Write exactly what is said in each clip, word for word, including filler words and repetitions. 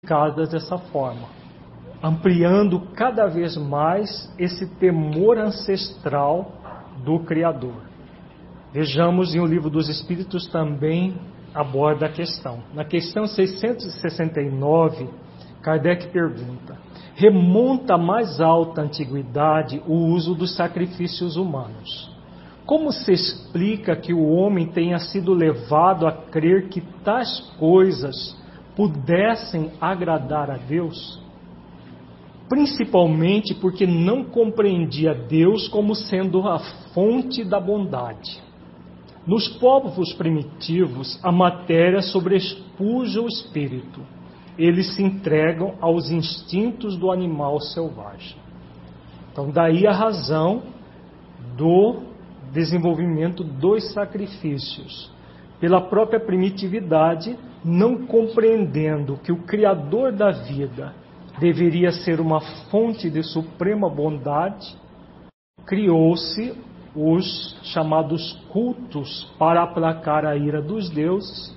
dessa forma, ampliando cada vez mais esse temor ancestral do Criador. Vejamos, em O Livro dos Espíritos também aborda a questão. Na questão seiscentos e sessenta e nove, Kardec pergunta: remonta à mais alta antiguidade o uso dos sacrifícios humanos. Como se explica que o homem tenha sido levado a crer que tais coisas pudessem agradar a Deus? Principalmente porque não compreendia Deus como sendo a fonte da bondade. Nos povos primitivos, a matéria sobrepuja o espírito. Eles se entregam aos instintos do animal selvagem. Então, daí a razão do desenvolvimento dos sacrifícios. Pela própria primitividade, não compreendendo que o Criador da vida deveria ser uma fonte de suprema bondade, criou-se os chamados cultos para aplacar a ira dos deuses,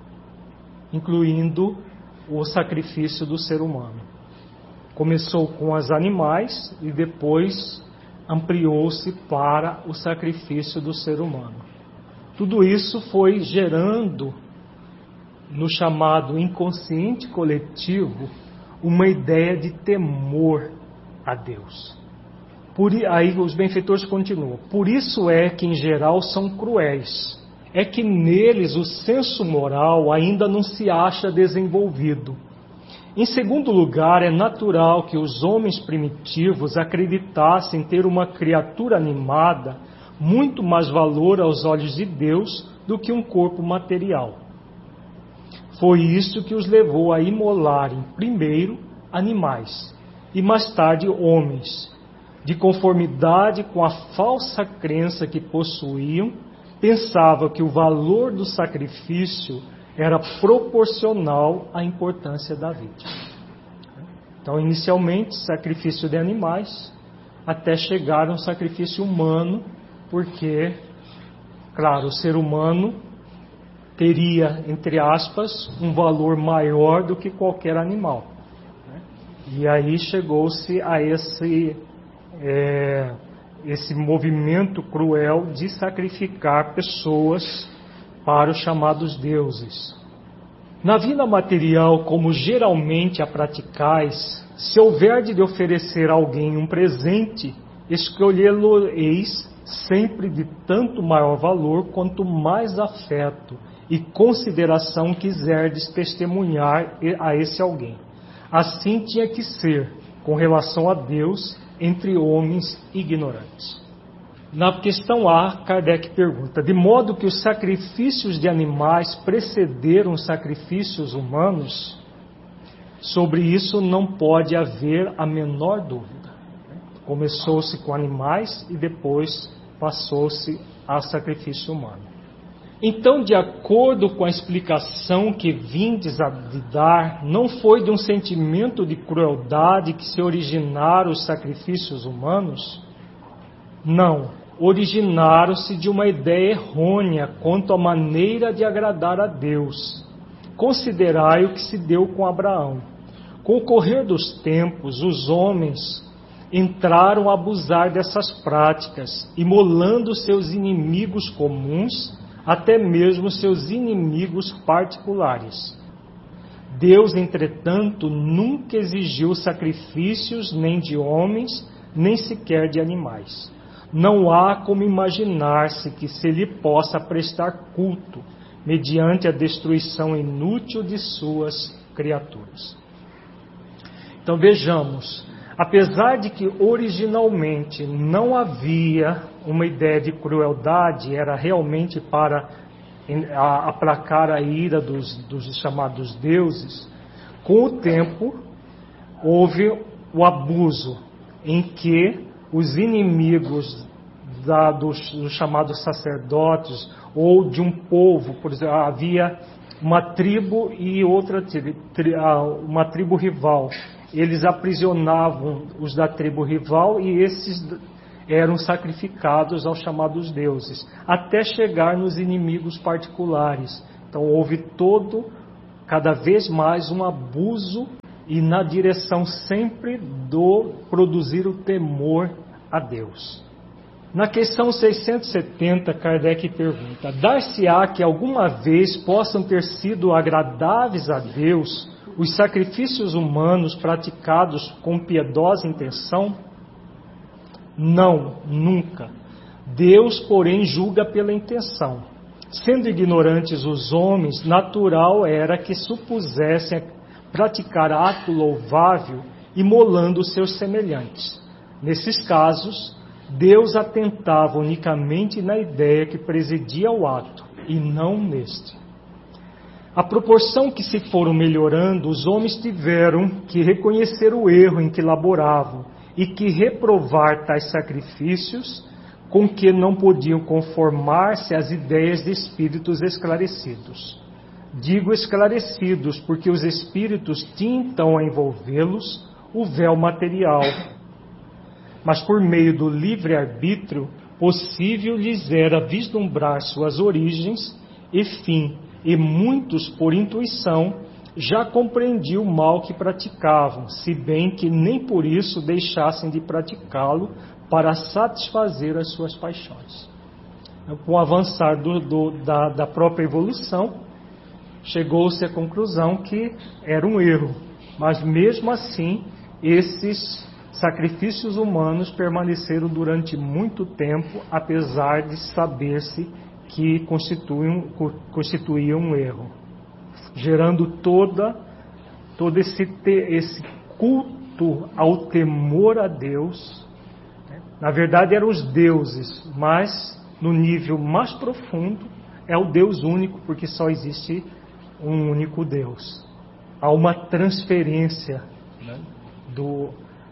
incluindo o sacrifício do ser humano. Começou com os animais e depois ampliou-se para o sacrifício do ser humano. Tudo isso foi gerando, no chamado inconsciente coletivo, uma ideia de temor a Deus. Por, aí os benfeitores continuam: por isso é que em geral são cruéis, é que neles o senso moral ainda não se acha desenvolvido. Em segundo lugar, é natural que os homens primitivos acreditassem ter uma criatura animada muito mais valor aos olhos de Deus do que um corpo material. Foi isso que os levou a imolarem primeiro animais e mais tarde homens. De conformidade com a falsa crença que possuíam, pensava que o valor do sacrifício era proporcional à importância da vítima. Então, inicialmente, sacrifício de animais, até chegar ao sacrifício humano, porque, claro, o ser humano teria, entre aspas, um valor maior do que qualquer animal. E aí chegou-se a esse... É, esse movimento cruel de sacrificar pessoas para os chamados deuses. Na vida material, como geralmente a praticais, se houver de oferecer a alguém um presente, escolhê-lo-eis sempre de tanto maior valor quanto mais afeto e consideração quiserdes testemunhar a esse alguém. Assim tinha que ser com relação a Deus entre homens ignorantes. Na questão A, Kardec pergunta: de modo que os sacrifícios de animais precederam os sacrifícios humanos? Sobre isso não pode haver a menor dúvida. Começou-se com animais e depois passou-se ao sacrifício humano. Então, de acordo com a explicação que vindes a dar, não foi de um sentimento de crueldade que se originaram os sacrifícios humanos? Não, originaram-se de uma ideia errônea quanto à maneira de agradar a Deus. Considerai o que se deu com Abraão. Com o correr dos tempos, os homens entraram a abusar dessas práticas, imolando seus inimigos comuns, até mesmo seus inimigos particulares. Deus, entretanto, nunca exigiu sacrifícios nem de homens, nem sequer de animais. Não há como imaginar-se que se lhe possa prestar culto, mediante a destruição inútil de suas criaturas. Então vejamos, apesar de que originalmente não havia uma ideia de crueldade, era realmente para aplacar a ira dos, dos chamados deuses, com o tempo houve o abuso em que os inimigos da, dos, dos chamados sacerdotes ou de um povo, por exemplo, havia uma tribo e outra tri, tri, uma tribo rival. Eles aprisionavam os da tribo rival e esses eram sacrificados aos chamados deuses, até chegar nos inimigos particulares. Então houve todo cada vez mais um abuso e na direção sempre do produzir o temor a Deus. Na questão seiscentos e setenta, Kardec pergunta: dar-se-á que alguma vez possam ter sido agradáveis a Deus os sacrifícios humanos praticados com piedosa intenção? Não, nunca. Deus, porém, julga pela intenção. Sendo ignorantes os homens, natural era que supusessem praticar ato louvável imolando os seus semelhantes. Nesses casos, Deus atentava unicamente na ideia que presidia ao ato, e não neste. À proporção que se foram melhorando, os homens tiveram que reconhecer o erro em que laboravam e que reprovar tais sacrifícios com que não podiam conformar-se às ideias de espíritos esclarecidos. Digo esclarecidos porque os espíritos tinham então a envolvê-los o véu material, mas por meio do livre-arbítrio possível lhes era vislumbrar suas origens e fim, e muitos, por intuição, já compreendiam o mal que praticavam, se bem que nem por isso deixassem de praticá-lo para satisfazer as suas paixões. Com o avançar do, do, da, da própria evolução, chegou-se à conclusão que era um erro, mas mesmo assim, esses sacrifícios humanos permaneceram durante muito tempo, apesar de saber-se que constituíam, constituíam um erro, gerando toda, todo esse, esse culto ao temor a Deus. Na verdade eram os deuses, mas no nível mais profundo é o Deus único, porque só existe um único Deus. Há uma transferência, né, do,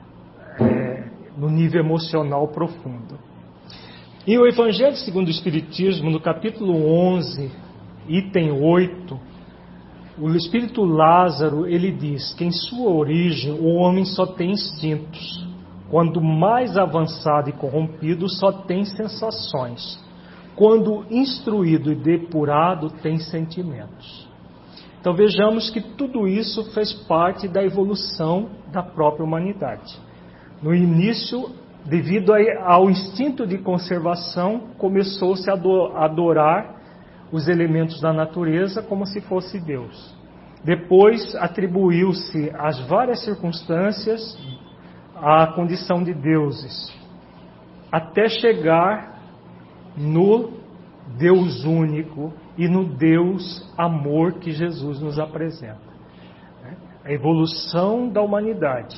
é, no nível emocional profundo. E o Evangelho segundo o Espiritismo, no capítulo onze, item oito, o Espírito Lázaro, ele diz que em sua origem o homem só tem instintos. Quando mais avançado e corrompido, só tem sensações. Quando instruído e depurado, tem sentimentos. Então vejamos que tudo isso fez parte da evolução da própria humanidade. No início, devido ao instinto de conservação, começou-se a adorar os elementos da natureza como se fosse Deus. Depois atribuiu-se às várias circunstâncias a condição de deuses, até chegar no Deus único e no Deus amor que Jesus nos apresenta. A evolução da humanidade.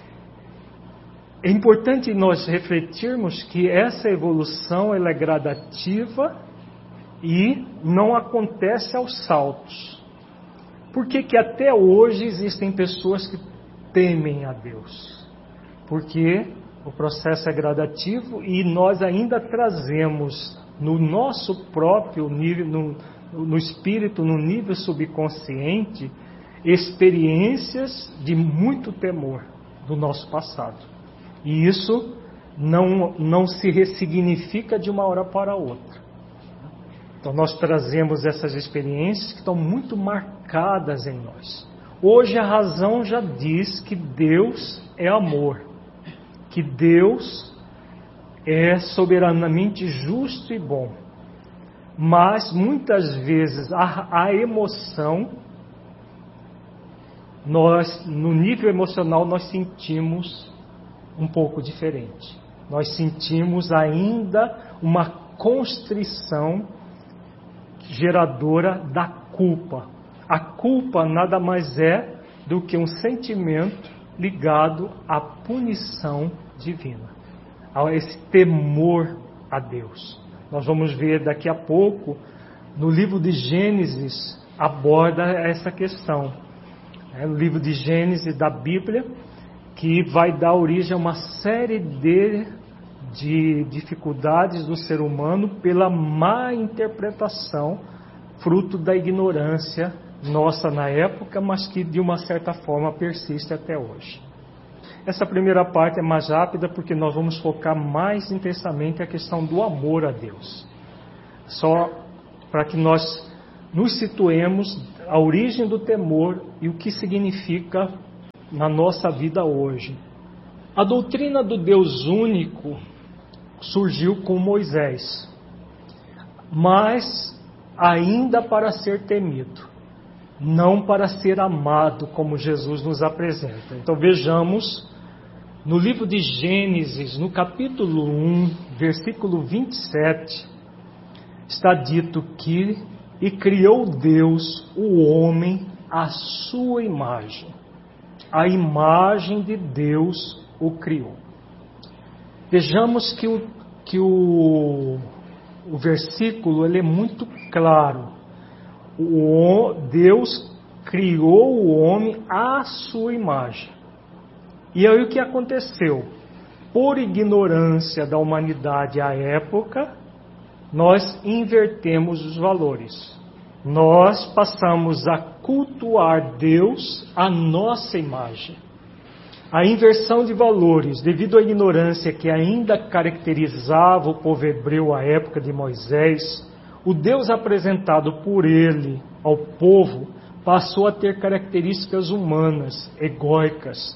É importante nós refletirmos que essa evolução ela é gradativa e não acontece aos saltos. Por que que até hoje existem pessoas que temem a Deus? Porque o processo é gradativo e nós ainda trazemos no nosso próprio nível, no, no espírito, no nível subconsciente, experiências de muito temor do nosso passado. E isso não, não se ressignifica de uma hora para outra. Então nós trazemos essas experiências que estão muito marcadas em nós. Hoje a razão já diz que Deus é amor, que Deus é soberanamente justo e bom. Mas muitas vezes a, a emoção, nós, no nível emocional nós sentimos um pouco diferente. Nós sentimos ainda uma constrição geradora da culpa. A culpa nada mais é do que um sentimento ligado à punição divina, a esse temor a Deus. Nós vamos ver daqui a pouco, no livro de Gênesis, aborda essa questão. É o livro de Gênesis da Bíblia, que vai dar origem a uma série de, de dificuldades do ser humano pela má interpretação, fruto da ignorância nossa na época, mas que de uma certa forma persiste até hoje. Essa primeira parte é mais rápida porque nós vamos focar mais intensamente a questão do amor a Deus. Só para que nós nos situemos a origem do temor e o que significa na nossa vida hoje. A doutrina do Deus único surgiu com Moisés, mas ainda para ser temido, não para ser amado, como Jesus nos apresenta. Então vejamos, no livro de Gênesis, no capítulo um, versículo vinte e sete, está dito que: e criou Deus o homem à sua imagem. A imagem de Deus o criou. Vejamos que o, que o, o versículo ele é muito claro. O, Deus criou o homem à sua imagem. E aí o que aconteceu? Por ignorância da humanidade à época, nós invertemos os valores. Nós passamos a cultuar Deus à nossa imagem. A inversão de valores, devido à ignorância que ainda caracterizava o povo hebreu à época de Moisés, o Deus apresentado por ele ao povo passou a ter características humanas, egóicas,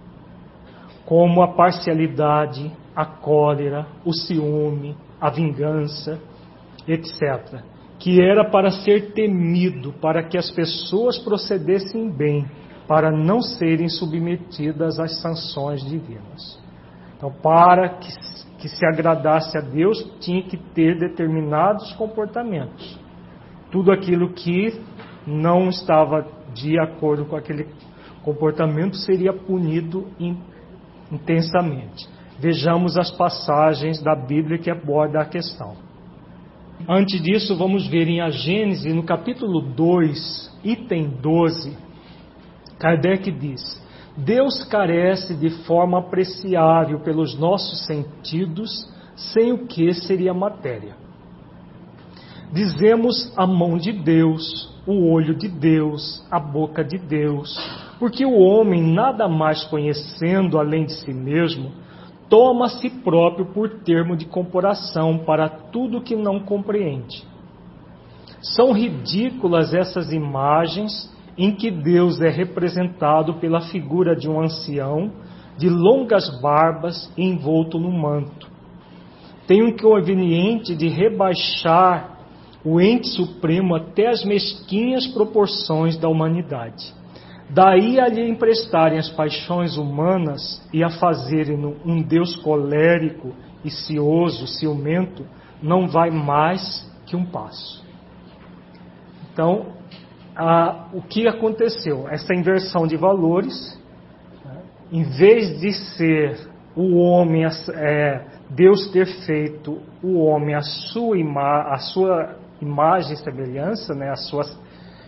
como a parcialidade, a cólera, o ciúme, a vingança, etcétera, que era para ser temido, para que as pessoas procedessem bem, para não serem submetidas às sanções divinas. Então, para que, que se agradasse a Deus, tinha que ter determinados comportamentos. Tudo aquilo que não estava de acordo com aquele comportamento seria punido intensamente. Vejamos as passagens da Bíblia que abordam a questão. Antes disso, vamos ver em a Gênesis, no capítulo dois, item doze, Kardec diz: Deus carece de forma apreciável pelos nossos sentidos, sem o que seria matéria. Dizemos a mão de Deus, o olho de Deus, a boca de Deus, porque o homem, nada mais conhecendo além de si mesmo, toma a si próprio por termo de comparação para tudo que não compreende. São ridículas essas imagens em que Deus é representado pela figura de um ancião de longas barbas e envolto no manto. Tem o inconveniente de rebaixar o ente supremo até as mesquinhas proporções da humanidade. Daí a lhe emprestarem as paixões humanas e a fazerem um Deus colérico e cioso, ciumento, não vai mais que um passo. Então, a, o que aconteceu? Essa inversão de valores, né? Em vez de ser o homem, é, Deus ter feito o homem a sua, ima, a sua imagem e semelhança, né? As suas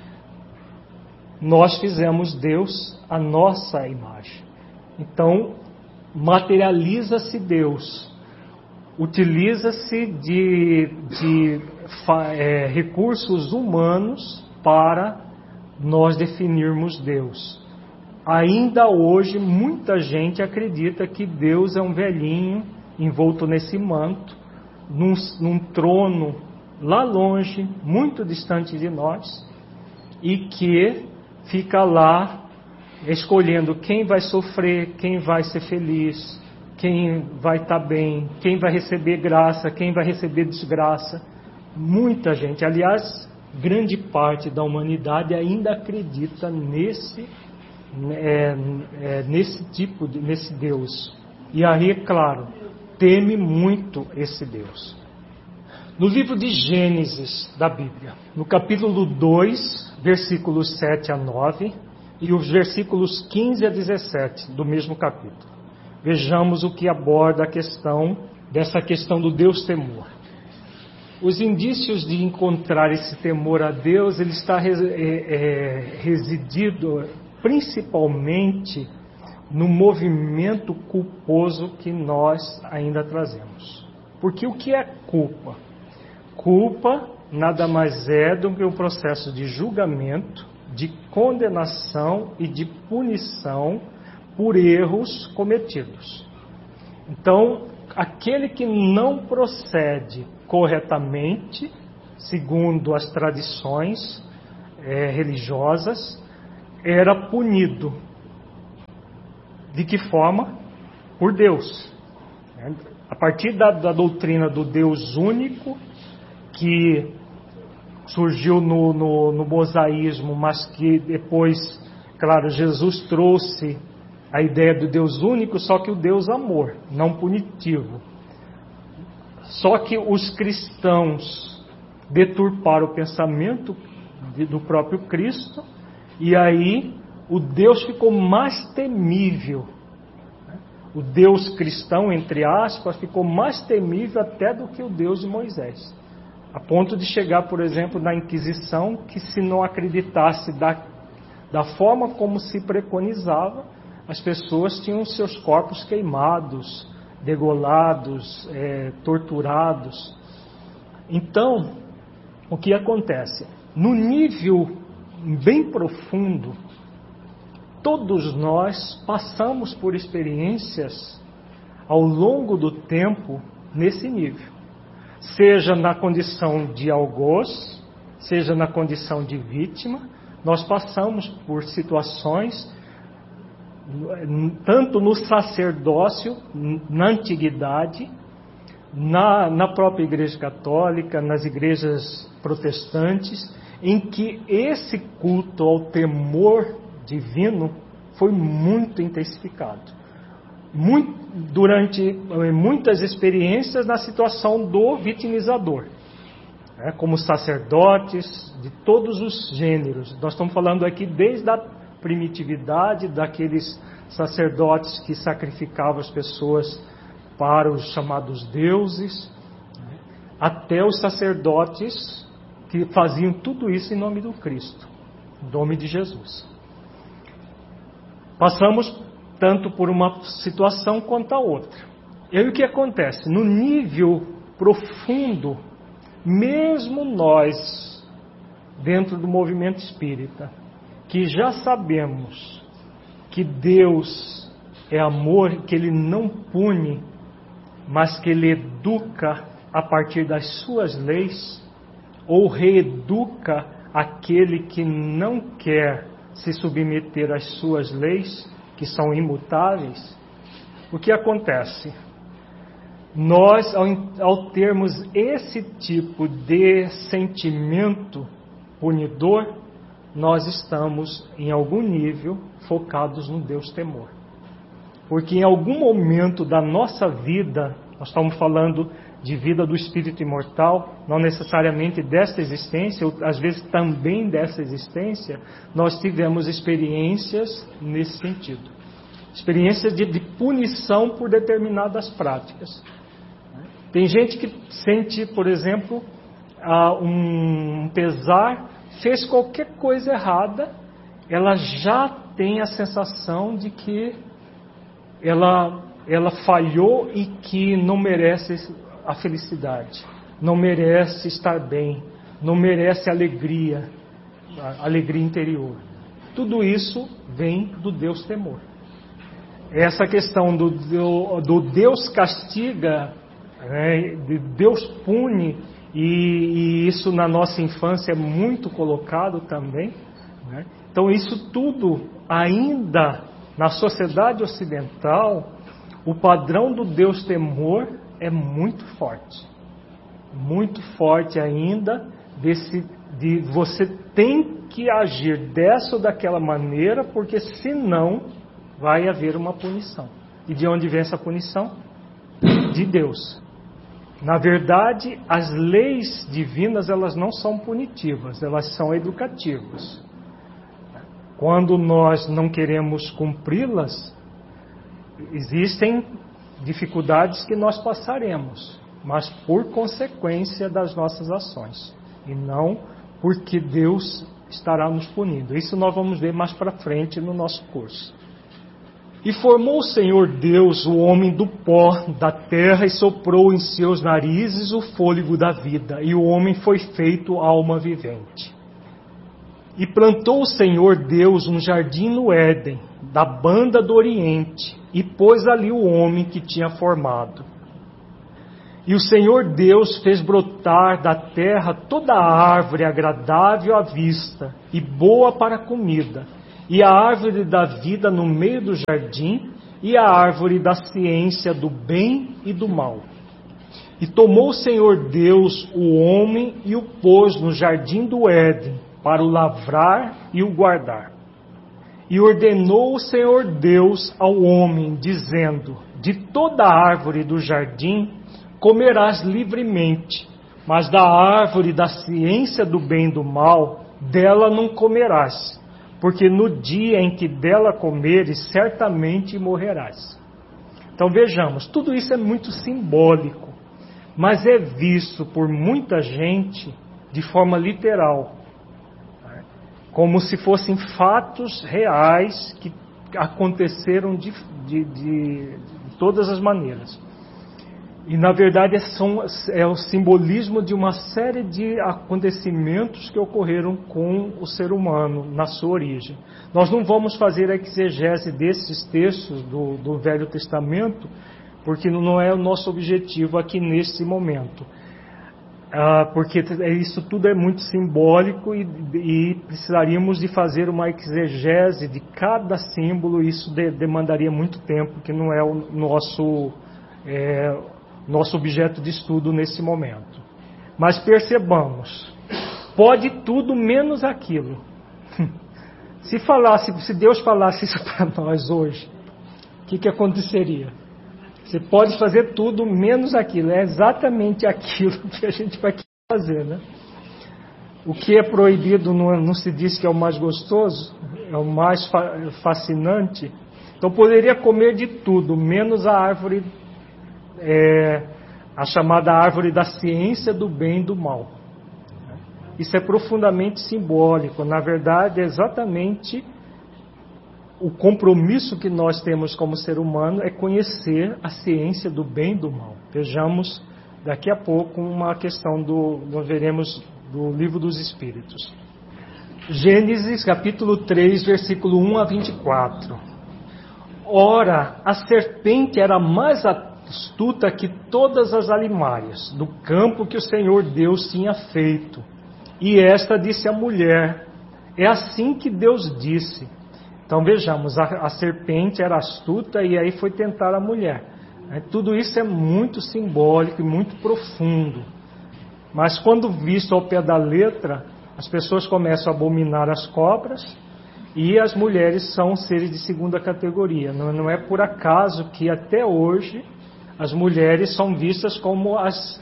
nós fizemos Deus a nossa imagem. Então, materializa-se Deus, utiliza-se de, de é, recursos humanos para nós definirmos Deus. Ainda hoje, muita gente acredita que Deus é um velhinho envolto nesse manto, num, num trono lá longe, muito distante de nós, e que fica lá escolhendo quem vai sofrer, quem vai ser feliz, quem vai estar bem, quem vai receber graça, quem vai receber desgraça. Muita gente, aliás, grande parte da humanidade ainda acredita nesse, é, é, nesse tipo, de, nesse Deus. E aí, é claro, teme muito esse Deus. No livro de Gênesis da Bíblia, no capítulo dois, versículos sete a nove e os versículos quinze a dezessete do mesmo capítulo. Vejamos o que aborda a questão dessa questão do Deus temor. Os indícios de encontrar esse temor a Deus, ele está é, é, residido principalmente no movimento culposo que nós ainda trazemos. Porque o que é culpa? Culpa nada mais é do que um processo de julgamento, de condenação e de punição por erros cometidos. Então, aquele que não procede corretamente, segundo as tradições é, religiosas, era punido. De que forma? Por Deus. A partir da, da doutrina do Deus único, que surgiu no, no, no mosaísmo, mas que depois, claro, Jesus trouxe a ideia do Deus único, só que o Deus amor, não punitivo. Só que os cristãos deturparam o pensamento do próprio Cristo, e aí o Deus ficou mais temível. O Deus cristão, entre aspas, ficou mais temível até do que o Deus de Moisés. A ponto de chegar, por exemplo, na Inquisição, que se não acreditasse da, da forma como se preconizava, as pessoas tinham seus corpos queimados, degolados, é, torturados. Então, o que acontece? No nível bem profundo, todos nós passamos por experiências ao longo do tempo nesse nível. Seja na condição de algoz, seja na condição de vítima, nós passamos por situações, tanto no sacerdócio, na antiguidade, na, na própria Igreja Católica, nas igrejas protestantes, em que esse culto ao temor divino foi muito intensificado. Muito, durante muitas experiências na situação do vitimizador, né, como sacerdotes de todos os gêneros. Nós estamos falando aqui desde a primitividade, daqueles sacerdotes que sacrificavam as pessoas para os chamados deuses, né, até os sacerdotes que faziam tudo isso em nome do Cristo, em nome de Jesus. Passamos tanto por uma situação quanto a outra. E aí o que acontece? No nível profundo, mesmo nós, dentro do movimento espírita, que já sabemos que Deus é amor, que Ele não pune, mas que Ele educa a partir das suas leis, ou reeduca aquele que não quer se submeter às suas leis, que são imutáveis. O que acontece? Nós, ao, ao termos esse tipo de sentimento punidor, nós estamos, em algum nível, focados no Deus temor. Porque em algum momento da nossa vida, nós estamos falando de vida do espírito imortal, não necessariamente desta existência, ou às vezes também dessa existência, nós tivemos experiências nesse sentido. Experiências de, de punição por determinadas práticas. Tem gente que sente, por exemplo, um pesar, fez qualquer coisa errada, ela já tem a sensação de que ela, ela falhou e que não merece a felicidade, não merece estar bem, não merece alegria, alegria interior. Tudo isso vem do Deus temor. Essa questão do, do, do Deus castiga, né, de Deus pune, e, e isso na nossa infância é muito colocado também, né? Então isso tudo ainda na sociedade ocidental, o padrão do Deus temor é muito forte, muito forte ainda, desse, de você tem que agir dessa ou daquela maneira, porque senão vai haver uma punição. E de onde vem essa punição? De Deus. Na verdade, as leis divinas, elas não são punitivas, elas são educativas. Quando nós não queremos cumpri-las, existem dificuldades que nós passaremos, mas por consequência das nossas ações, e não porque Deus estará nos punindo. Isso nós vamos ver mais para frente no nosso curso. E formou o Senhor Deus o homem do pó da terra e soprou em seus narizes o fôlego da vida, e o homem foi feito alma vivente. E plantou o Senhor Deus um jardim no Éden, da banda do Oriente, e pôs ali o homem que tinha formado. E o Senhor Deus fez brotar da terra toda a árvore agradável à vista e boa para a comida, e a árvore da vida no meio do jardim, e a árvore da ciência do bem e do mal. E tomou o Senhor Deus o homem e o pôs no jardim do Éden, para o lavrar e o guardar. E ordenou o Senhor Deus ao homem, dizendo: de toda a árvore do jardim comerás livremente, mas da árvore da ciência do bem e do mal, dela não comerás, porque no dia em que dela comeres, certamente morrerás. Então vejamos, tudo isso é muito simbólico, mas é visto por muita gente de forma literal, como se fossem fatos reais que aconteceram de, de, de, de todas as maneiras. E na verdade são, é o simbolismo de uma série de acontecimentos que ocorreram com o ser humano na sua origem. Nós não vamos fazer a exegese desses textos do, do Velho Testamento, porque não é o nosso objetivo aqui nesse momento. Ah, porque isso tudo é muito simbólico e, e precisaríamos de fazer uma exegese de cada símbolo, e isso de, demandaria muito tempo, que não é o nosso... É, nosso objeto de estudo nesse momento. Mas percebamos, pode tudo menos aquilo. Se falasse, se Deus falasse isso para nós hoje, o que, que aconteceria? Você pode fazer tudo menos aquilo. É exatamente aquilo que a gente vai fazer, né? O que é proibido não, não se diz que é o mais gostoso, é o mais fa- fascinante. Então poderia comer de tudo, menos a árvore É, a chamada árvore da ciência do bem e do mal. Isso é profundamente simbólico. Na verdade, é exatamente o compromisso que nós temos como ser humano é conhecer a ciência do bem e do mal. Vejamos daqui a pouco uma questão do, nós veremos do Livro dos Espíritos. Gênesis capítulo três, versículo um a vinte e quatro. Ora, a serpente era mais astuta que todas as alimárias do campo que o Senhor Deus tinha feito. E esta disse à mulher: é assim que Deus disse. Então vejamos, a, a serpente era astuta e aí foi tentar a mulher. É, tudo isso é muito simbólico e muito profundo. Mas quando visto ao pé da letra, as pessoas começam a abominar as cobras, e as mulheres são seres de segunda categoria. Não, não é por acaso que até hoje as mulheres são vistas como as,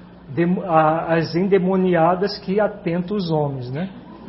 as endemoniadas que atentam os homens, né?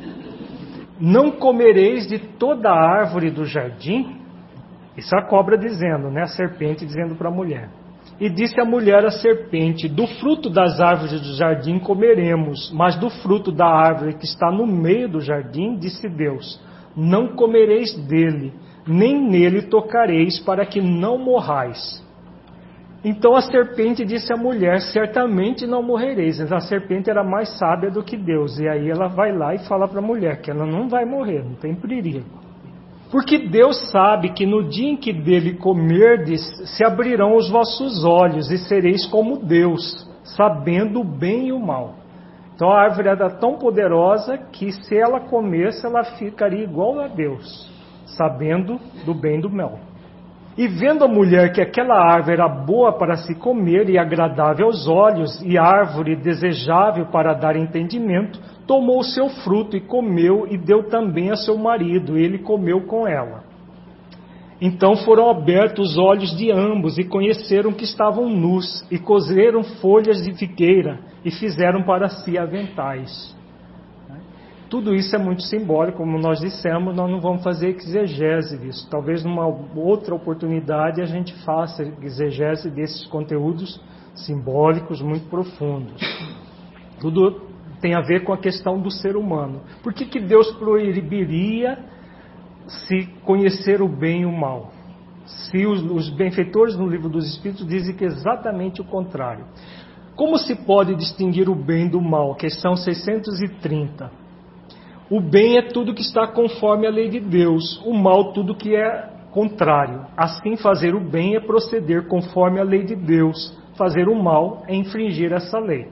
Não comereis de toda a árvore do jardim? Isso é a cobra dizendo, né? A serpente dizendo para a mulher. E disse a mulher à serpente: do fruto das árvores do jardim comeremos, mas do fruto da árvore que está no meio do jardim, disse Deus: não comereis dele, nem nele tocareis, para que não morrais. Então a serpente disse à mulher: certamente não morrereis. A serpente era mais sábia do que Deus. E aí ela vai lá e fala para a mulher que ela não vai morrer, não tem perigo. Porque Deus sabe que no dia em que dele comerdes, se abrirão os vossos olhos e sereis como Deus, sabendo o bem e o mal. Então a árvore era tão poderosa que se ela comesse, ela ficaria igual a Deus, sabendo do bem e do mal. E vendo a mulher que aquela árvore era boa para se comer e agradável aos olhos, e árvore desejável para dar entendimento, tomou o seu fruto e comeu, e deu também a seu marido, e ele comeu com ela. Então foram abertos os olhos de ambos, e conheceram que estavam nus, e cozeram folhas de figueira, e fizeram para si aventais. Tudo isso é muito simbólico, como nós dissemos, nós não vamos fazer exegese disso. Talvez numa outra oportunidade a gente faça exegese desses conteúdos simbólicos muito profundos. Tudo tem a ver com a questão do ser humano. Por que que Deus proibiria se conhecer o bem e o mal? Se os, os benfeitores no Livro dos Espíritos dizem que é exatamente o contrário. Como se pode distinguir o bem do mal? Questão seiscentos e trinta. O bem é tudo que está conforme a lei de Deus, o mal tudo que é contrário. Assim, fazer o bem é proceder conforme a lei de Deus, fazer o mal é infringir essa lei.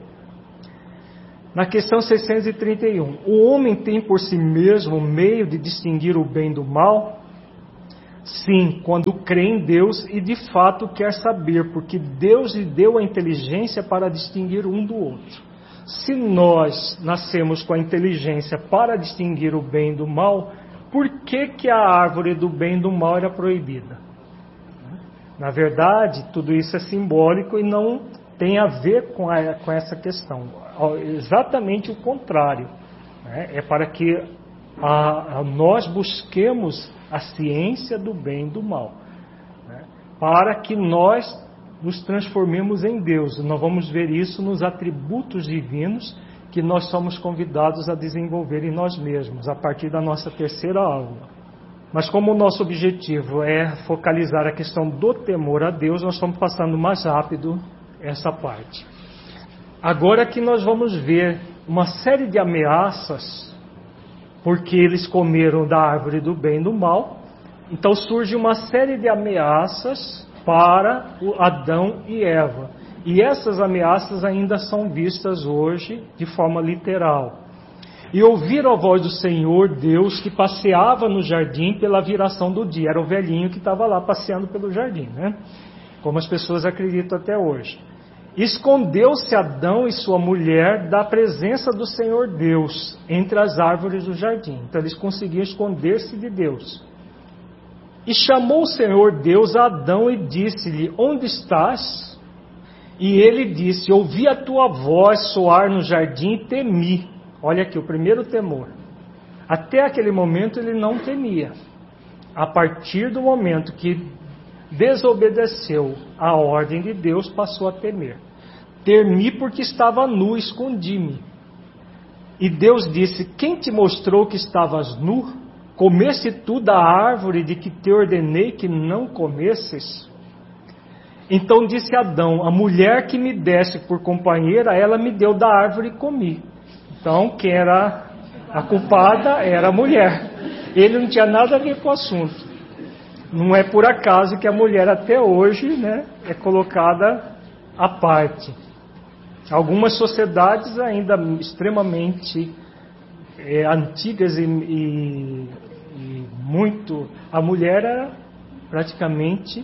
Na questão seiscentos e trinta e um, o homem tem por si mesmo meio de distinguir o bem do mal? Sim, quando crê em Deus e de fato quer saber, porque Deus lhe deu a inteligência para distinguir um do outro. Se nós nascemos com a inteligência para distinguir o bem do mal, por que que a árvore do bem e do mal era proibida? Na verdade, tudo isso é simbólico e não tem a ver com, a, com essa questão. Exatamente o contrário. Né? É para que a, a nós busquemos a ciência do bem e do mal. Né? Para que nós nos transformemos em Deus. Nós vamos ver isso nos atributos divinos que nós somos convidados a desenvolver em nós mesmos, a partir da nossa terceira aula. Mas como o nosso objetivo é focalizar a questão do temor a Deus, nós estamos passando mais rápido essa parte. Agora que nós vamos ver uma série de ameaças, porque eles comeram da árvore do bem e do mal, então surge uma série de ameaças para o Adão e Eva. E essas ameaças ainda são vistas hoje de forma literal. E ouviram a voz do Senhor Deus que passeava no jardim pela viração do dia. Era o velhinho que estava lá passeando pelo jardim, né? Como as pessoas acreditam até hoje. Escondeu-se Adão e sua mulher da presença do Senhor Deus entre as árvores do jardim. Então eles conseguiam esconder-se de Deus. E chamou o Senhor Deus a Adão e disse-lhe: onde estás? E ele disse: ouvi a tua voz soar no jardim e temi. Olha aqui, o primeiro temor. Até aquele momento ele não temia. A partir do momento que desobedeceu a ordem de Deus, passou a temer. Temi porque estava nu, escondi-me. E Deus disse: quem te mostrou que estavas nu? Comeste tu da árvore de que te ordenei que não comesses? Então disse Adão: a mulher que me deste por companheira, ela me deu da árvore e comi. Então quem era a culpada era a mulher. Ele não tinha nada a ver com o assunto. Não é por acaso que a mulher até hoje, né, é colocada à parte. Algumas sociedades ainda extremamente é, antigas e, e, e muito... A mulher era praticamente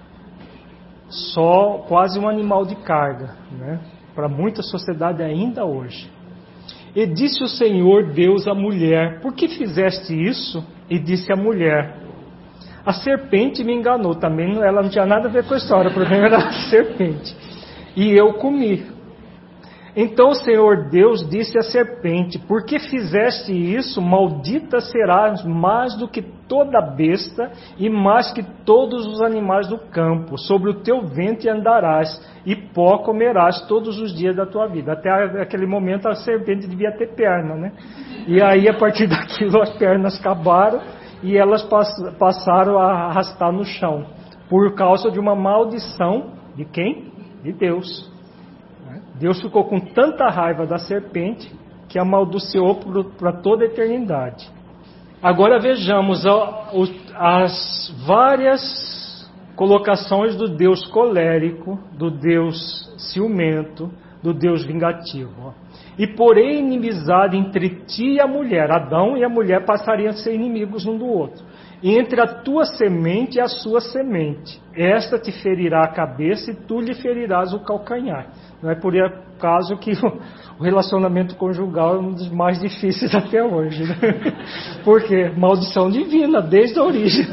só quase um animal de carga, né, para muita sociedade ainda hoje. E disse o Senhor Deus à mulher: por que fizeste isso? E disse a mulher: a serpente me enganou. Também ela não tinha nada a ver com a história, o problema era a serpente. E eu comi. Então o Senhor Deus disse à serpente: por que fizeste isso? Maldita serás mais do que toda besta e mais que todos os animais do campo. Sobre o teu ventre andarás e pó comerás todos os dias da tua vida. Até aquele momento a serpente devia ter perna, né? E aí a partir daquilo as pernas acabaram e elas passaram a arrastar no chão, por causa de uma maldição de quem? De Deus. Deus ficou com tanta raiva da serpente que amaldiçoou para toda a eternidade. Agora vejamos as várias colocações do Deus colérico, do Deus ciumento, do Deus vingativo. E porém inimizade entre ti e a mulher. Adão e a mulher passariam a ser inimigos um do outro. E entre a tua semente e a sua semente. Esta te ferirá a cabeça e tu lhe ferirás o calcanhar. Não é por acaso que o relacionamento conjugal é um dos mais difíceis até hoje. Né? Porque maldição divina, desde a origem.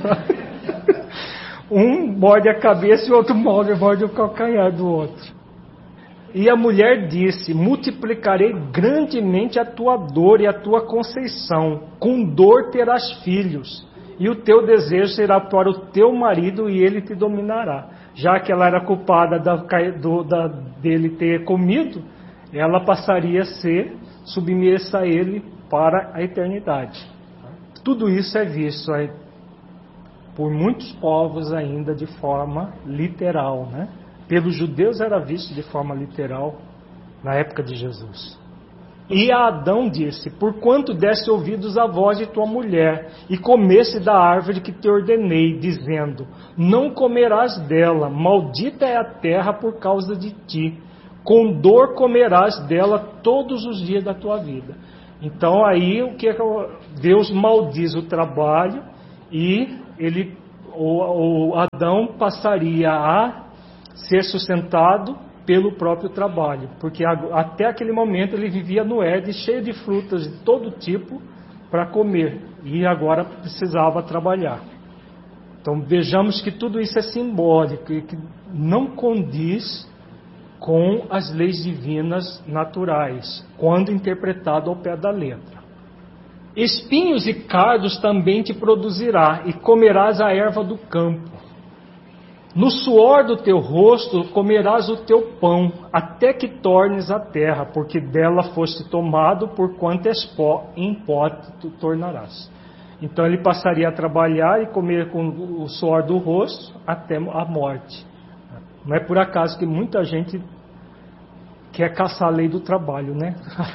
Um morde a cabeça e o outro morde, morde o calcanhar do outro. E a mulher disse: multiplicarei grandemente a tua dor e a tua conceição. Com dor terás filhos. E o teu desejo será para o teu marido e ele te dominará. Já que ela era culpada da, do, da, dele ter comido, ela passaria a ser submissa a ele para a eternidade. Tudo isso é visto aí, por muitos povos ainda de forma literal, né? Pelos judeus era visto de forma literal na época de Jesus. E a Adão disse: porquanto deste ouvidos à voz de tua mulher, e comeste da árvore que te ordenei, dizendo: não comerás dela, maldita é a terra por causa de ti, com dor comerás dela todos os dias da tua vida. Então aí o que é que Deus maldiz o trabalho, e ele, o, o Adão passaria a ser sustentado pelo próprio trabalho, porque até aquele momento ele vivia no Éden, cheio de frutas de todo tipo para comer, e agora precisava trabalhar. Então vejamos que tudo isso é simbólico e que não condiz com as leis divinas naturais, quando interpretado ao pé da letra. Espinhos e cardos também te produzirá, e comerás a erva do campo. No suor do teu rosto comerás o teu pão, até que tornes a terra, porque dela foste tomado, porquanto és pó, e em pó tu tornarás. Então ele passaria a trabalhar e comer com o suor do rosto até a morte. Não é por acaso que muita gente quer caçar a lei do trabalho, né?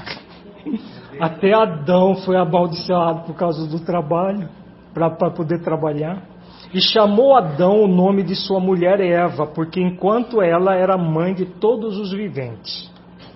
Até Adão foi amaldiçoado por causa do trabalho, para poder trabalhar. E chamou Adão o nome de sua mulher Eva, porque enquanto ela era mãe de todos os viventes.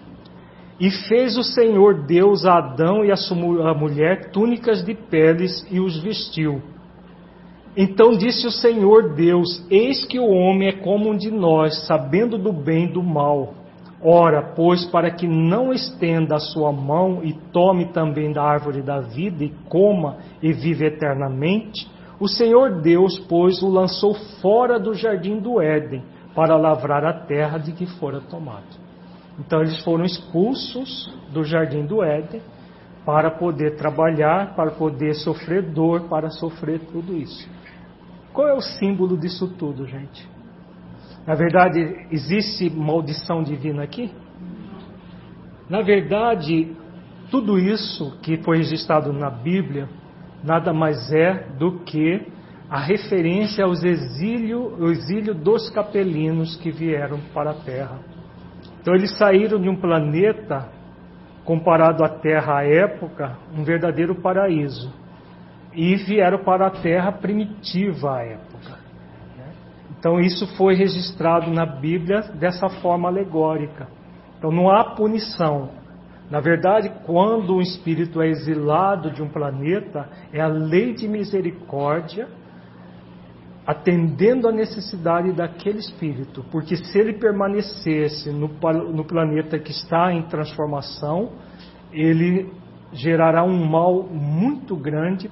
E fez o Senhor Deus a Adão e a sua mulher túnicas de peles e os vestiu. Então disse o Senhor Deus: eis que o homem é como um de nós, sabendo do bem e do mal. Ora, pois, para que não estenda a sua mão e tome também da árvore da vida e coma e viva eternamente, o Senhor Deus, pois, o lançou fora do jardim do Éden, para lavrar a terra de que fora tomado. Então eles foram expulsos do jardim do Éden, para poder trabalhar, para poder sofrer dor, para sofrer tudo isso. Qual é o símbolo disso tudo, gente? Na verdade, existe maldição divina aqui? Na verdade, tudo isso que foi registrado na Bíblia nada mais é do que a referência aos exílio, o exílio dos capelinos que vieram para a Terra. Então eles saíram de um planeta, comparado à Terra à época, um verdadeiro paraíso, e vieram para a Terra primitiva à época. Então isso foi registrado na Bíblia dessa forma alegórica. Então não há punição. Na verdade, quando um espírito é exilado de um planeta, é a lei de misericórdia atendendo à necessidade daquele espírito. Porque se ele permanecesse no, no planeta que está em transformação, ele gerará um mal muito grande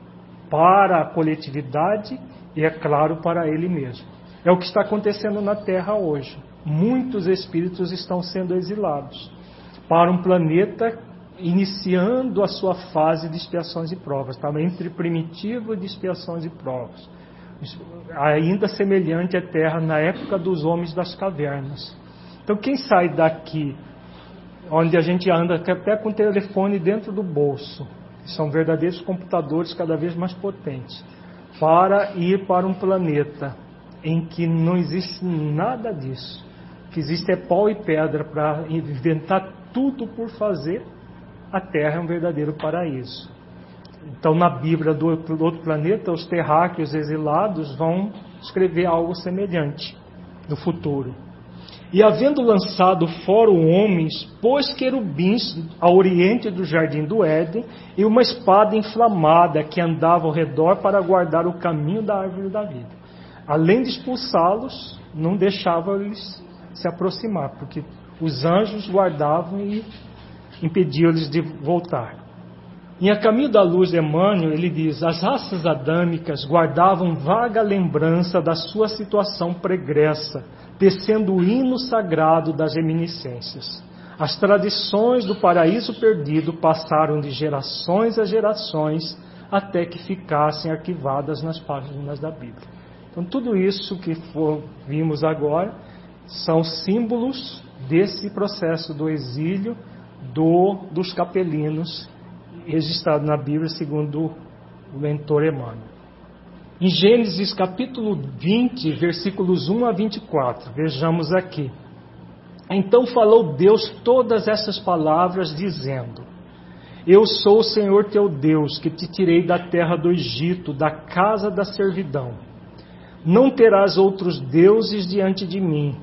para a coletividade e, é claro, para ele mesmo. É o que está acontecendo na Terra hoje. Muitos espíritos estão sendo exilados para um planeta iniciando a sua fase de expiações e provas. Estava entre primitivo e de expiações e provas. Ainda semelhante à Terra na época dos homens das cavernas. Então quem sai daqui, onde a gente anda até com o telefone dentro do bolso, que são verdadeiros computadores cada vez mais potentes, para ir para um planeta em que não existe nada disso, que existe é pau e pedra para inventar tudo por fazer, a Terra é um verdadeiro paraíso. Então na Bíblia do outro, do outro planeta, os terráqueos exilados vão escrever algo semelhante no futuro. E havendo lançado fora o homem, pôs querubins ao oriente do jardim do Éden e uma espada inflamada que andava ao redor para guardar o caminho da árvore da vida. Além de expulsá-los, não deixava eles se aproximar, porque os anjos guardavam e impediam-lhes de voltar. Em A Caminho da Luz de Emmanuel, ele diz: as raças adâmicas guardavam vaga lembrança da sua situação pregressa, tecendo o hino sagrado das reminiscências. As tradições do paraíso perdido passaram de gerações a gerações até que ficassem arquivadas nas páginas da Bíblia. Então tudo isso que for, vimos agora são símbolos desse processo do exílio do, dos capelinos registrado na Bíblia segundo o mentor Emmanuel. Em Gênesis capítulo vinte, versículos um a vinte e quatro, vejamos aqui. Então falou Deus todas essas palavras, dizendo: Eu sou o Senhor teu Deus, que te tirei da terra do Egito, da casa da servidão. Não terás outros deuses diante de mim.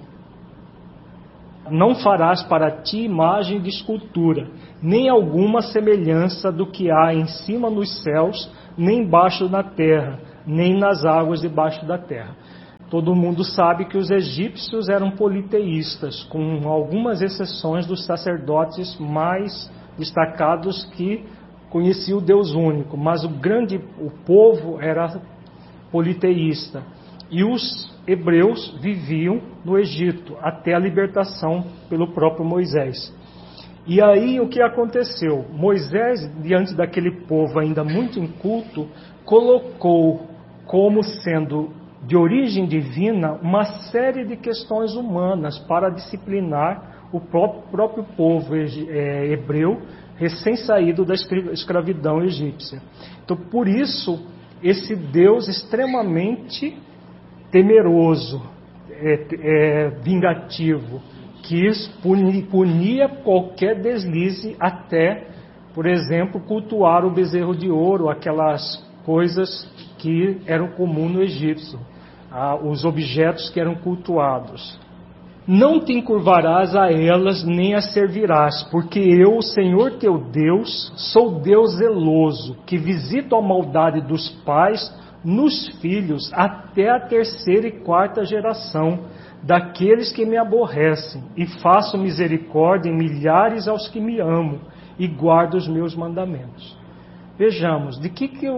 Não farás para ti imagem de escultura, nem alguma semelhança do que há em cima nos céus, nem embaixo na terra, nem nas águas debaixo da terra. Todo mundo sabe que os egípcios eram politeístas, com algumas exceções dos sacerdotes mais destacados que conheciam o Deus único, mas o grande o povo era politeísta. E os hebreus viviam no Egito até a libertação pelo próprio Moisés. E aí o que aconteceu? Moisés, diante daquele povo ainda muito inculto, colocou como sendo de origem divina uma série de questões humanas para disciplinar o próprio, próprio povo é, hebreu recém-saído da escravidão egípcia. Então, por isso, esse Deus extremamente temeroso, é, é, vingativo, que punia qualquer deslize até, por exemplo, cultuar o bezerro de ouro, aquelas coisas que eram comuns no egípcio, ah, os objetos que eram cultuados. Não te encurvarás a elas, nem as servirás, porque eu, o Senhor teu Deus, sou Deus zeloso, que visito a maldade dos pais nos filhos até a terceira e quarta geração daqueles que me aborrecem, e faço misericórdia em milhares aos que me amam e guardam os meus mandamentos. Vejamos, de que que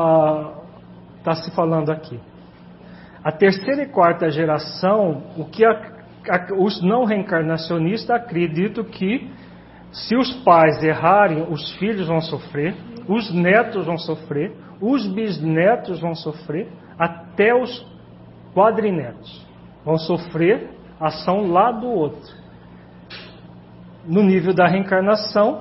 está se falando aqui? A terceira e quarta geração, o que a, a, os não reencarnacionistas acreditam que se os pais errarem, os filhos vão sofrer, os netos vão sofrer, os bisnetos vão sofrer, até os quadrinetos vão sofrer ação lá do outro. No nível da reencarnação,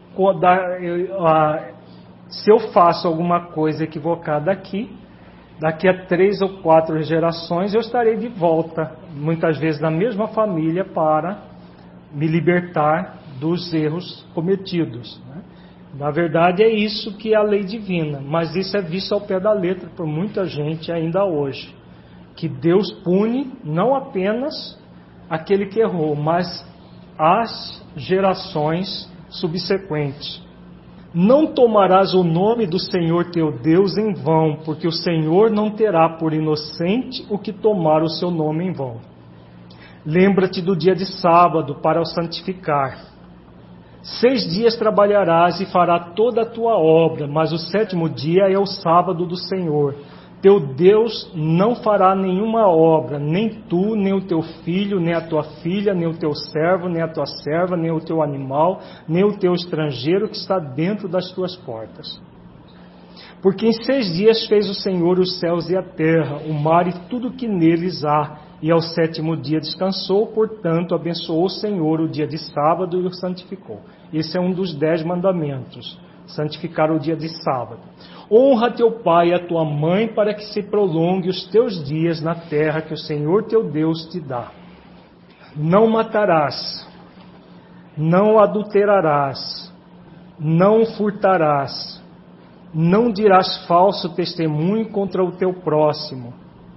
se eu faço alguma coisa equivocada aqui, daqui a três ou quatro gerações eu estarei de volta, muitas vezes na mesma família, para me libertar dos erros cometidos, né? Na verdade é isso que é a lei divina, mas isso é visto ao pé da letra por muita gente ainda hoje, que Deus pune não apenas aquele que errou, mas as gerações subsequentes. Não tomarás o nome do Senhor teu Deus em vão, porque o Senhor não terá por inocente o que tomar o seu nome em vão. Lembra-te do dia de sábado para o santificar. Seis dias trabalharás e fará toda a tua obra, mas o sétimo dia é o sábado do Senhor. Teu Deus não fará nenhuma obra, nem tu, nem o teu filho, nem a tua filha, nem o teu servo, nem a tua serva, nem o teu animal, nem o teu estrangeiro que está dentro das tuas portas. Porque em seis dias fez o Senhor os céus e a terra, o mar e tudo que neles há, e ao sétimo dia descansou, portanto abençoou o Senhor o dia de sábado e o santificou. Esse é um dos dez mandamentos, santificar o dia de sábado. Honra teu pai e a tua mãe, para que se prolongue os teus dias na terra que o Senhor teu Deus te dá. Não matarás, não adulterarás, não furtarás, não dirás falso testemunho contra o teu próximo.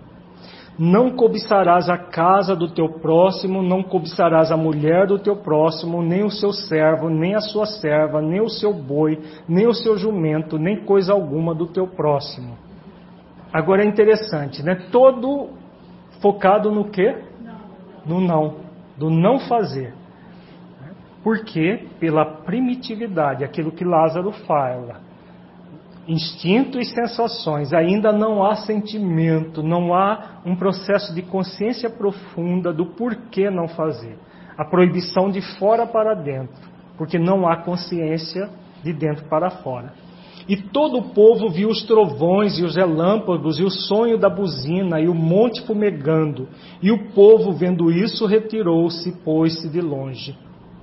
Não cobiçarás a casa do teu próximo, não cobiçarás a mulher do teu próximo, nem o seu servo, nem a sua serva, nem o seu boi, nem o seu jumento, nem coisa alguma do teu próximo. Agora é interessante, né? Todo focado no quê? No não, do não fazer. Por quê? Pela primitividade, aquilo que Lázaro fala. Instinto e sensações, ainda não há sentimento, não há um processo de consciência profunda do porquê não fazer. A proibição de fora para dentro, porque não há consciência de dentro para fora. E todo o povo viu os trovões e os relâmpagos e o sonho da buzina e o monte fumegando. E o povo, vendo isso, retirou-se e pôs-se de longe.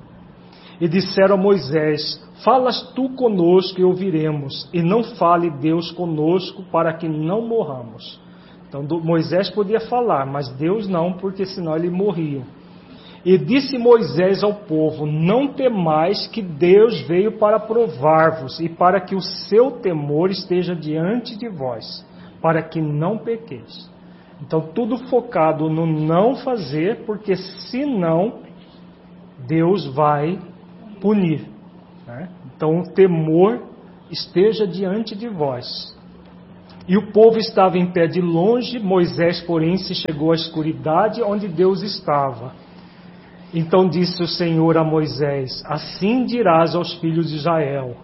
E disseram a Moisés: falas tu conosco e ouviremos, e não fale Deus conosco para que não morramos. Então Moisés podia falar, mas Deus não, porque senão ele morria. E disse Moisés ao povo: não temais, que Deus veio para provar-vos e para que o seu temor esteja diante de vós, para que não pequeis. Então tudo focado no não fazer, porque senão Deus vai punir, né? Então o temor esteja diante de vós. E o povo estava em pé de longe, Moisés, porém, se chegou à escuridade onde Deus estava. Então disse o Senhor a Moisés: assim dirás aos filhos de Israel: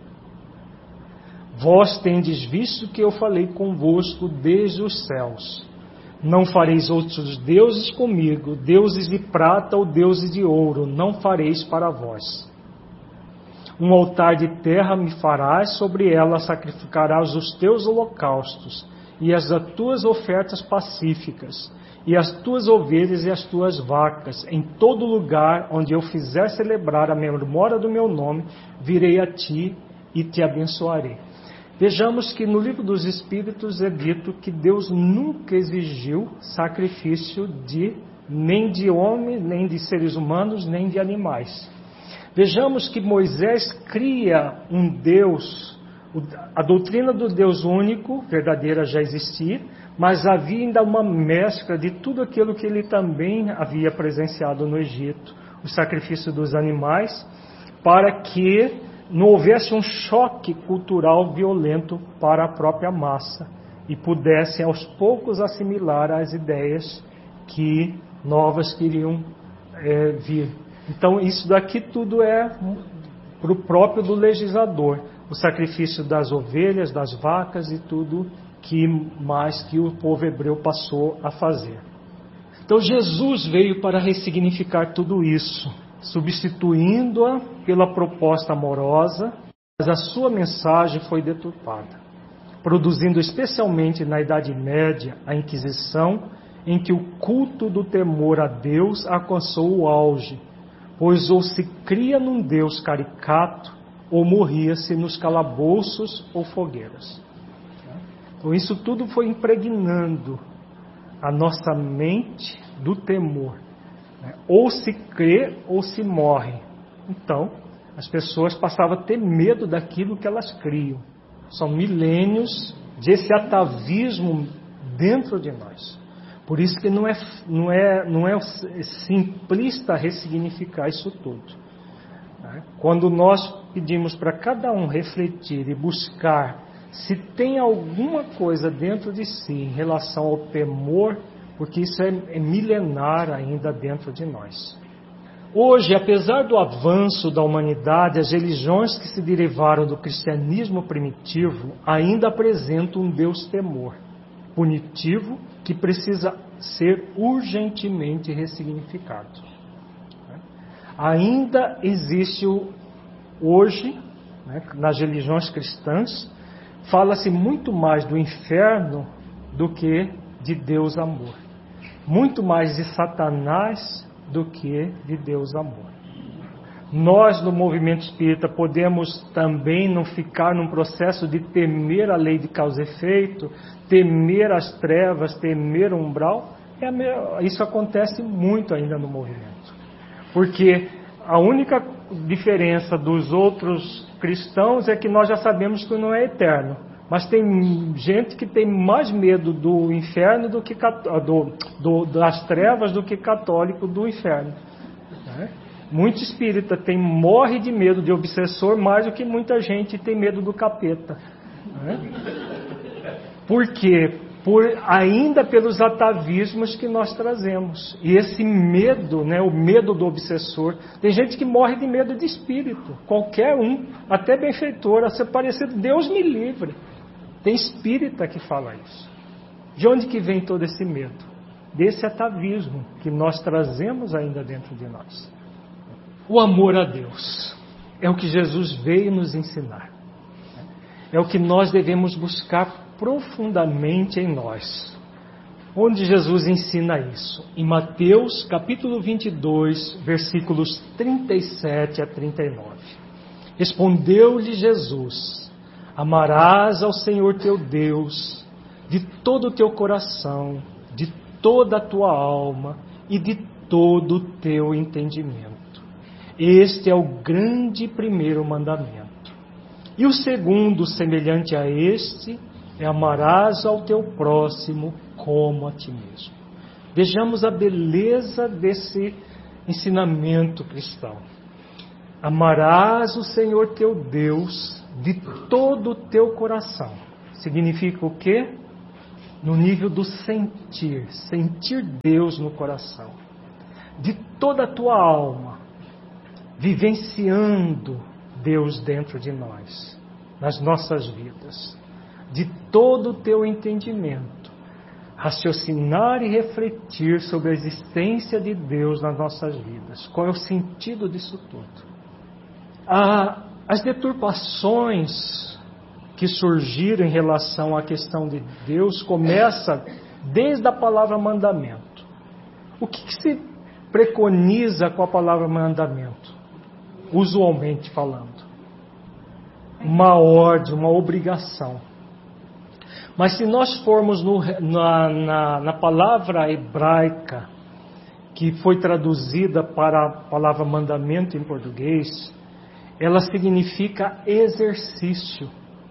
vós tendes visto que eu falei convosco desde os céus. Não fareis outros deuses comigo, deuses de prata ou deuses de ouro, não fareis para vós. Um altar de terra me farás, sobre ela sacrificarás os teus holocaustos e as tuas ofertas pacíficas, e as tuas ovelhas e as tuas vacas. Em todo lugar onde eu fizer celebrar a memória do meu nome, virei a ti e te abençoarei. Vejamos que no livro dos Espíritos é dito que Deus nunca exigiu sacrifício de nem de homem, nem de seres humanos, nem de animais. Vejamos que Moisés cria um Deus, a doutrina do Deus único, verdadeira, já existia, mas havia ainda uma mescla de tudo aquilo que ele também havia presenciado no Egito, o sacrifício dos animais, para que não houvesse um choque cultural violento para a própria massa e pudessem aos poucos assimilar as ideias que novas queriam é, vir. Então isso daqui tudo é para o próprio do legislador, o sacrifício das ovelhas, das vacas e tudo que mais que o povo hebreu passou a fazer. Então Jesus veio para ressignificar tudo isso, substituindo-a pela proposta amorosa, mas a sua mensagem foi deturpada, produzindo especialmente na Idade Média a Inquisição, em que o culto do temor a Deus alcançou o auge, pois ou se cria num Deus caricato, ou morria-se nos calabouços ou fogueiras. Então isso tudo foi impregnando a nossa mente do temor. Ou se crê ou se morre. Então, as pessoas passavam a ter medo daquilo que elas criam. São milênios desse atavismo dentro de nós. Por isso que não é, não é, não é simplista ressignificar isso tudo. Quando nós pedimos para cada um refletir e buscar se tem alguma coisa dentro de si em relação ao temor, porque isso é, é milenar ainda dentro de nós. Hoje, apesar do avanço da humanidade, as religiões que se derivaram do cristianismo primitivo ainda apresentam um Deus-temor punitivo que precisa ser urgentemente ressignificado. Ainda existe hoje, né, nas religiões cristãs, fala-se muito mais do inferno do que de Deus amor. Muito mais de Satanás do que de Deus amor. Nós, no movimento espírita, podemos também não ficar num processo de temer a lei de causa e efeito, temer as trevas, temer o umbral. É, isso acontece muito ainda no movimento. Porque a única diferença dos outros cristãos é que nós já sabemos que não é eterno. Mas tem gente que tem mais medo do inferno do que do, do, das trevas do que católico do inferno. Né? Muito espírita tem, morre de medo de obsessor mais do que muita gente tem medo do capeta. Né? Por quê? Por, ainda pelos atavismos que nós trazemos. E esse medo, né, o medo do obsessor, tem gente que morre de medo de espírito. Qualquer um, até benfeitor, a ser parecido, Deus me livre. Tem espírita que fala isso. De onde que vem todo esse medo? Desse atavismo que nós trazemos ainda dentro de nós. O amor a Deus é o que Jesus veio nos ensinar. É o que nós devemos buscar profundamente em nós. Onde Jesus ensina isso? Em Mateus capítulo vinte e dois, versículos trinta e sete a trinta e nove. Respondeu-lhe Jesus: amarás ao Senhor teu Deus de todo o teu coração, de toda a tua alma e de todo o teu entendimento. Este é o grande primeiro mandamento. E o segundo, semelhante a este, é amarás ao teu próximo como a ti mesmo. Vejamos a beleza desse ensinamento cristão. Amarás o Senhor teu Deus de todo o teu coração. Significa o quê? No nível do sentir, sentir Deus no coração. De toda a tua alma, vivenciando Deus dentro de nós, nas nossas vidas. De todo o teu entendimento, raciocinar e refletir sobre a existência de Deus nas nossas vidas. Qual é o sentido disso tudo? Ah, as deturpações que surgiram em relação à questão de Deus começa desde a palavra mandamento. O que, que se preconiza com a palavra mandamento? Usualmente falando, uma ordem, uma obrigação. Mas se nós formos no, na, na, na palavra hebraica, que foi traduzida para a palavra mandamento em português, ela significa exercício.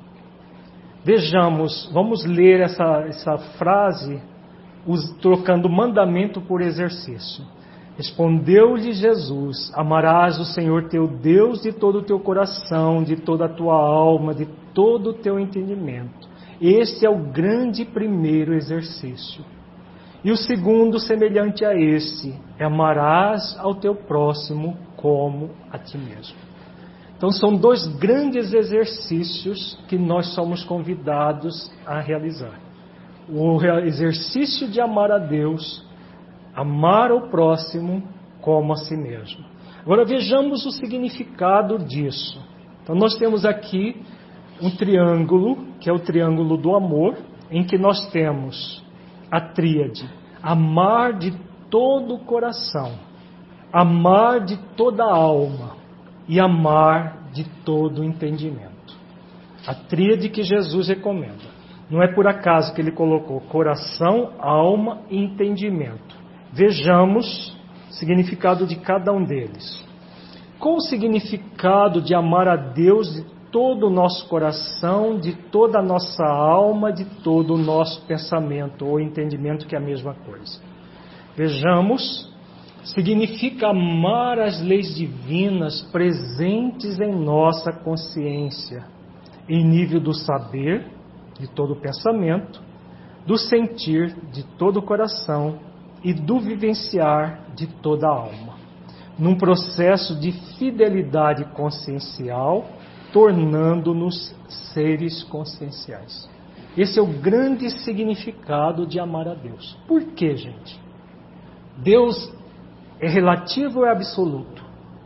Vejamos, vamos ler essa, essa frase, us, trocando mandamento por exercício. Respondeu-lhe Jesus: amarás o Senhor teu Deus de todo o teu coração, de toda a tua alma, de todo o teu entendimento. Este é o grande primeiro exercício. E o segundo, semelhante a esse, é amarás ao teu próximo como a ti mesmo. Então são dois grandes exercícios que nós somos convidados a realizar. O exercício de amar a Deus, amar o próximo como a si mesmo. Agora vejamos o significado disso. Então nós temos aqui um triângulo, que é o triângulo do amor, em que nós temos a tríade: amar de todo o coração, amar de toda a alma e amar de todo o entendimento. A tríade que Jesus recomenda. Não é por acaso que ele colocou coração, alma e entendimento. Vejamos o significado de cada um deles. Qual o significado de amar a Deus de todo o nosso coração, de toda a nossa alma, de todo o nosso pensamento ou entendimento, que é a mesma coisa? Vejamos. Significa amar as leis divinas presentes em nossa consciência, em nível do saber, de todo o pensamento, do sentir, de todo o coração e do vivenciar, de toda a alma, num processo de fidelidade consciencial, tornando-nos seres conscienciais. Esse é o grande significado de amar a Deus. Por quê, gente? Deus é relativo ou é absoluto?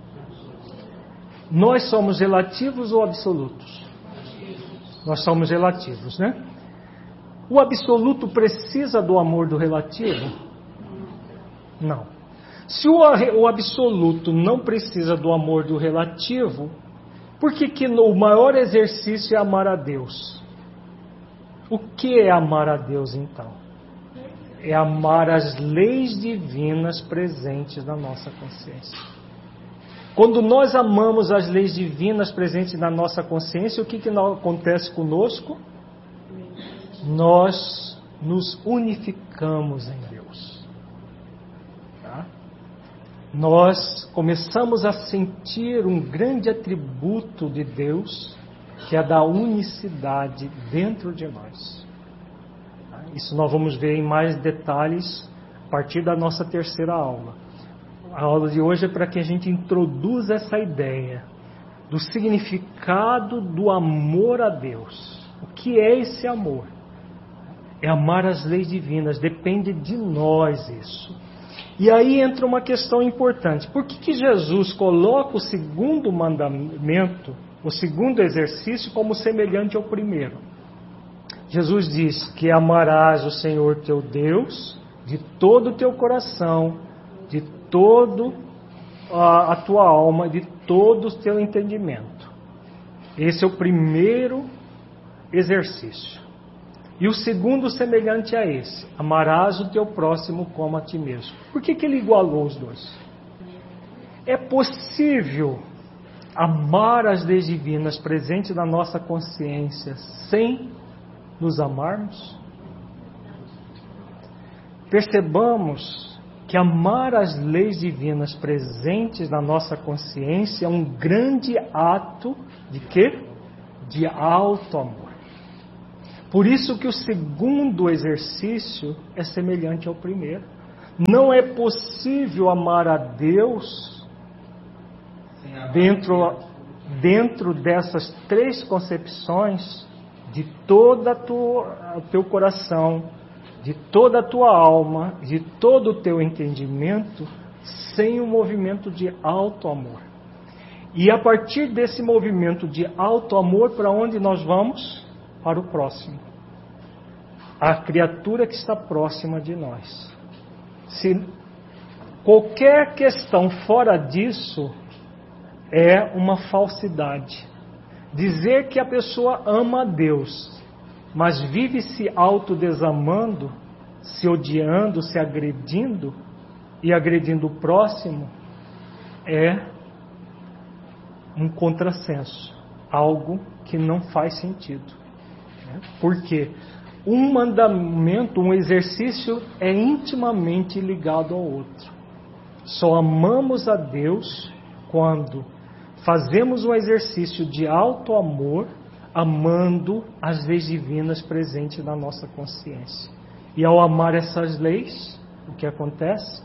Nós somos relativos ou absolutos? Nós somos relativos, né? O absoluto precisa do amor do relativo? Não. Se o, o absoluto não precisa do amor do relativo, por que, que no, o maior exercício é amar a Deus? O que é amar a Deus, então? É amar as leis divinas presentes na nossa consciência. Quando nós amamos as leis divinas presentes na nossa consciência, o que, que acontece conosco? Nós nos unificamos em Deus. Tá? Nós começamos a sentir um grande atributo de Deus, que é da unicidade dentro de nós. Isso nós vamos ver em mais detalhes a partir da nossa terceira aula. A aula de hoje é para que a gente introduza essa ideia do significado do amor a Deus. O que é esse amor? É amar as leis divinas, depende de nós isso. E aí entra uma questão importante. Por que, que Jesus coloca o segundo mandamento, o segundo exercício, como semelhante ao primeiro? Jesus diz que amarás o Senhor teu Deus de todo o teu coração, de toda a tua alma, de todo o teu entendimento. Esse é o primeiro exercício. E o segundo semelhante a esse: amarás o teu próximo como a ti mesmo. Por que que ele igualou os dois? É possível amar as leis divinas presentes na nossa consciência sem nos amarmos? Percebamos que amar as leis divinas presentes na nossa consciência é um grande ato de quê? De alto amor. Por isso que o segundo exercício é semelhante ao primeiro. Não é possível amar a Deus dentro, dentro dessas três concepções de todo o teu coração, de toda a tua alma, de todo o teu entendimento, sem um movimento de alto amor. E a partir desse movimento de alto amor, para onde nós vamos? Para o próximo. A criatura que está próxima de nós. Se qualquer questão fora disso é uma falsidade. Dizer que a pessoa ama a Deus, mas vive se autodesamando, se odiando, se agredindo e agredindo o próximo, é um contrassenso, algo que não faz sentido. Por quê? Um mandamento, um exercício é intimamente ligado ao outro. Só amamos a Deus quando fazemos um exercício de alto amor, amando as leis divinas presentes na nossa consciência. E ao amar essas leis, o que acontece?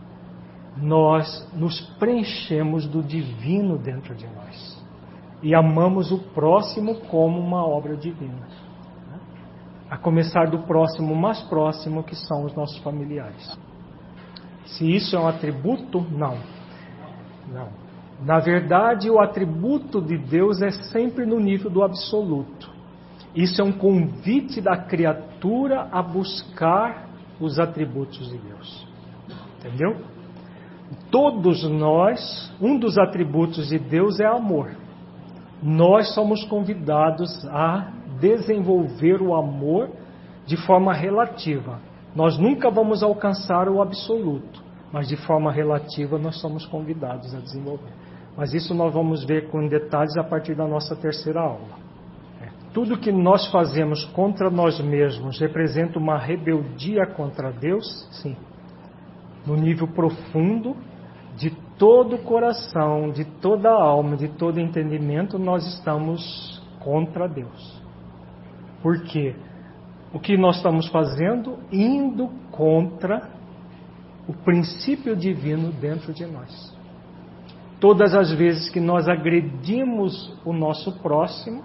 Nós nos preenchemos do divino dentro de nós. E amamos o próximo como uma obra divina. A começar do próximo mais próximo, que são os nossos familiares. Se isso é um atributo, não. Não. Na verdade, o atributo de Deus é sempre no nível do absoluto. Isso é um convite da criatura a buscar os atributos de Deus. Entendeu? Todos nós, um dos atributos de Deus é amor. Nós somos convidados a desenvolver o amor de forma relativa. Nós nunca vamos alcançar o absoluto, mas de forma relativa nós somos convidados a desenvolver. Mas isso nós vamos ver com detalhes a partir da nossa terceira aula. Tudo que nós fazemos contra nós mesmos representa uma rebeldia contra Deus? Sim. No nível profundo de todo o coração, de toda a alma, de todo entendimento, nós estamos contra Deus. Por quê? O que nós estamos fazendo? Indo contra o princípio divino dentro de nós. Todas as vezes que nós agredimos o nosso próximo,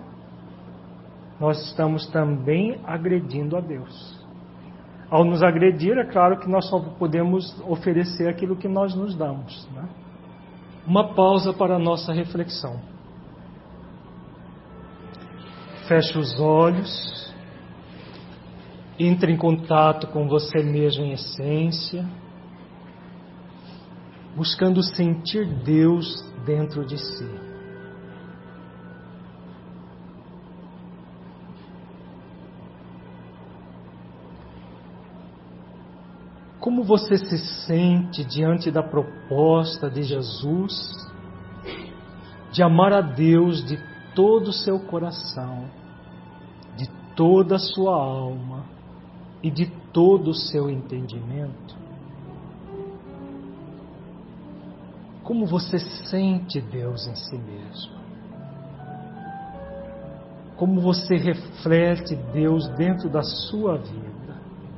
nós estamos também agredindo a Deus. Ao nos agredir, é claro que nós só podemos oferecer aquilo que nós nos damos, né? Uma pausa para a nossa reflexão. Feche os olhos, entre em contato com você mesmo em essência, buscando sentir Deus dentro de si. Como você se sente diante da proposta de Jesus de amar a Deus de todo o seu coração, de toda a sua alma e de todo o seu entendimento? Como você sente Deus em si mesmo? Como você reflete Deus dentro da sua vida?